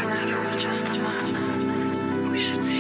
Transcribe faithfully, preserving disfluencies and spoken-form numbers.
relax for just a moment. We should see